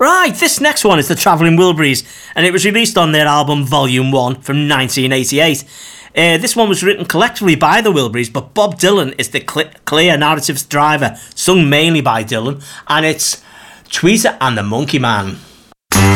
Right, this next one is the Travelling Wilburys, and it was released on their album Volume 1 from 1988. This one was written collectively by the Wilburys, but Bob Dylan is the clear narrative driver, sung mainly by Dylan, and it's Tweeter and the Monkey Man.